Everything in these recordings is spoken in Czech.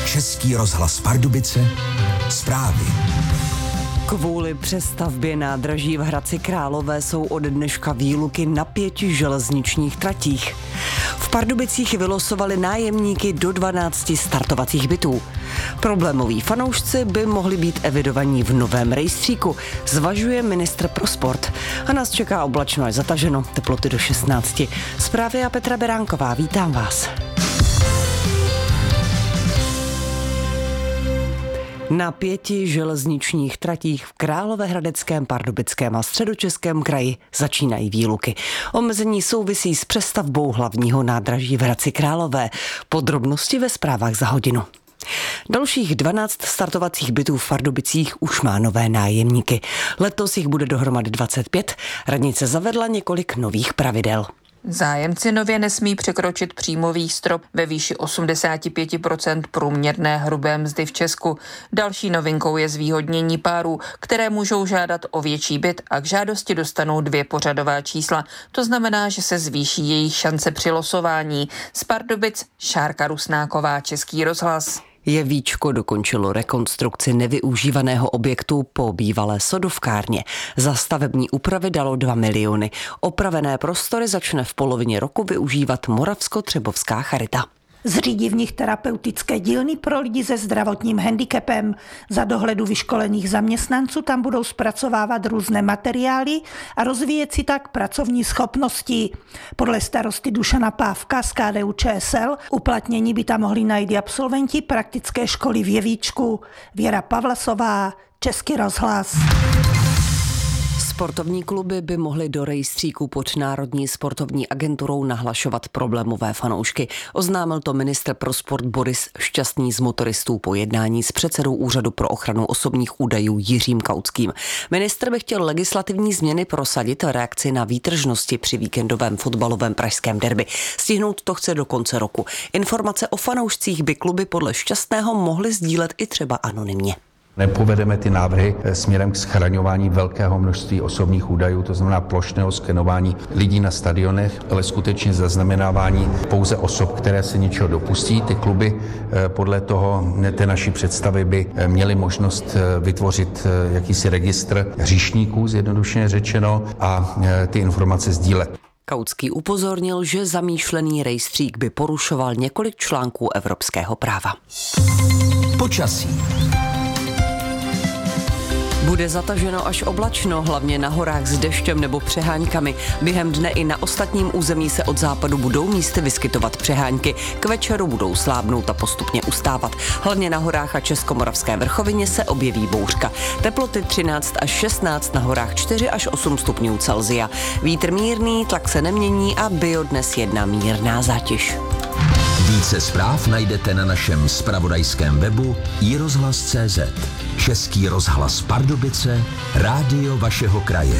Český rozhlas Pardubice, zprávy. Kvůli přestavbě nádraží v Hradci Králové jsou od dneška výluky na 5 železničních tratích. V Pardubicích vylosovali nájemníky do 12 startovacích bytů. Problémoví fanoušci by mohli být evidovaní v novém rejstříku, zvažuje ministr pro sport. A nás čeká oblačno až zataženo, teploty do 16. Zprávy a Petra Beránková, vítám vás. Na 5 železničních tratích v Královéhradeckém, Pardubickém a Středočeském kraji začínají výluky. Omezení souvisí s přestavbou hlavního nádraží v Hradci Králové. Podrobnosti ve zprávách za hodinu. Dalších 12 startovacích bytů v Pardubicích už má nové nájemníky. Letos jich bude dohromady 25. Radnice zavedla několik nových pravidel. Zájemci nově nesmí překročit příjmový strop ve výši 85% průměrné hrubé mzdy v Česku. Další novinkou je zvýhodnění párů, které můžou žádat o větší byt a k žádosti dostanou 2 pořadová čísla. To znamená, že se zvýší jejich šance při losování. Z Pardubic Šárka Rusnáková, Český rozhlas. Jevíčko dokončilo rekonstrukci nevyužívaného objektu po bývalé sodovkárně. Za stavební úpravy dalo 2 miliony. Opravené prostory začne v polovině roku využívat Moravsko-Třebovská charita. Zřídí v nich terapeutické dílny pro lidi se zdravotním handicapem. Za dohledu vyškolených zaměstnanců tam budou zpracovávat různé materiály a rozvíjet si tak pracovní schopnosti. Podle starosty Dušana Pávka z KDU-ČSL uplatnění by tam mohli najít absolventi praktické školy v Jevíčku. Věra Pavlasová, Český rozhlas. Sportovní kluby by mohly do rejstříku pod Národní sportovní agenturou nahlašovat problémové fanoušky. Oznámil to ministr pro sport Boris Šťastný z motoristů po jednání s předsedou Úřadu pro ochranu osobních údajů Jiřím Kautským. Ministr by chtěl legislativní změny prosadit v reakci na výtržnosti při víkendovém fotbalovém pražském derby. Stihnout to chce do konce roku. Informace o fanoušcích by kluby podle Šťastného mohly sdílet i třeba anonymně. Nepovedeme ty návrhy směrem k schraňování velkého množství osobních údajů, to znamená plošného skenování lidí na stadionech, ale skutečně zaznamenávání pouze osob, které se něčeho dopustí. Ty kluby podle toho té naší představy by měly možnost vytvořit jakýsi registr hříšníků, zjednodušeně řečeno, a ty informace sdílet. Kautský upozornil, že zamýšlený rejstřík by porušoval několik článků evropského práva. Počasí. Bude zataženo až oblačno, hlavně na horách s deštěm nebo přeháňkami. Během dne i na ostatním území se od západu budou místy vyskytovat přeháňky. K večeru budou slábnout a postupně ustávat. Hlavně na horách a Českomoravské vrchovině se objeví bouřka. Teploty 13 až 16, na horách 4 až 8 stupňů Celsia. Vítr mírný, tlak se nemění a biodnes 1 mírná zátěž. Více zpráv najdete na našem zpravodajském webu iRozhlas.cz. Český rozhlas Pardubice, rádio vašeho kraje.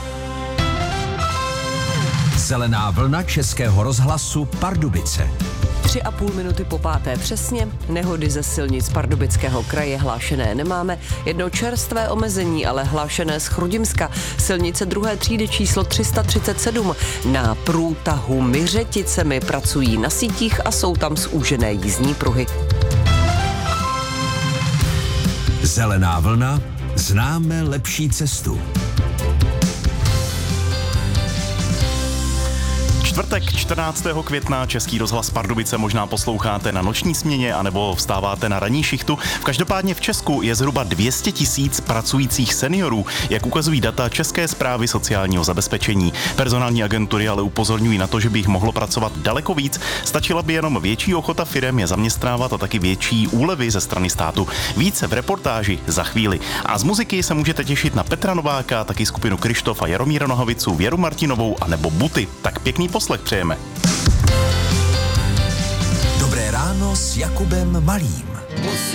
Zelená vlna Českého rozhlasu Pardubice. 3,5 minuty po 5. přesně. Nehody ze silnic Pardubického kraje hlášené nemáme. Jedno čerstvé omezení, ale hlášené z Chrudimska. Silnice 2. třídy číslo 337. Na průtahu Myřeticemi pracují na sítích a jsou tam zúžené jízdní pruhy. Zelená vlna, známe lepší cestu. Čtvrtek 14. května Český rozhlas Pardubice možná posloucháte na noční směně anebo vstáváte na ranní šichtu. Každopádně v Česku je zhruba 200 000 pracujících seniorů, jak ukazují data České správy sociálního zabezpečení. Personální agentury ale upozorňují na to, že by jich mohlo pracovat daleko víc. Stačila by jenom větší ochota firem je zaměstnávat a taky větší úlevy ze strany státu. Více v reportáži za chvíli. A z muziky se můžete těšit na Petra Nováka, taky skupinu Krištof a Jaromíra Nohavicu, Věru Martinovou a nebo Buty. Tak pěkný poslech přejeme. Dobré ráno s Jakubem Malým. Musí